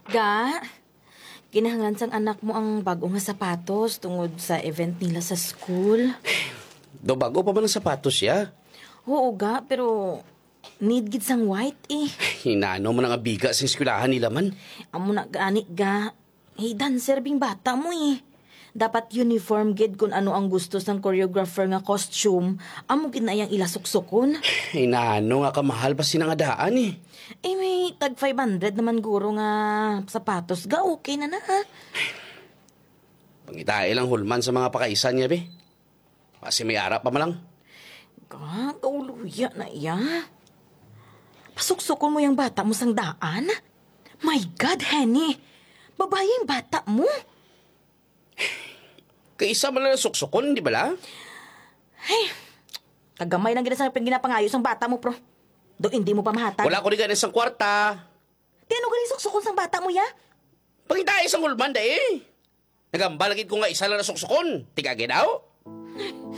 Ga, kinahanglan sang anak mo ang bago nga sapatos tungod sa event nila sa school. Do bago pa man ang sapatos siya. Oo ga, pero need gid sang white eh. Hinano mo nga biga sa eskwelahan nila man. Amo na gani ga. Hey, dancer bing bata mo eh. Dapat uniform gid kung ano ang gusto sang choreographer nga costume. Amo gid na iyang ilasuksukon. Hinano nga kamahal pa sinangadaan eh. Eh, may tag 500 naman guro nga sapatos. Ga, okay na na ha. Pangitae lang hulman sa mga pakaisan niya, be. Kasi may arap pa malang. Ga, kauluya na iya. Pasuksukon mo yung bata mo sang daan? My God, Henny! Babae yung bata mo? Kaisa man lang suksukon, di ba la? Hey, kagamay lang gina sa ginapangayos ang bata mo, pro. Do hindi mo pa mahatag. Wala ko rin ganin sa kwarta. Di ano galing suksukon sang bata mo, ya? Pangitae sang hulman, da eh. Nagambal lagi ko nga isa lang na suksukon. Tigagin daw.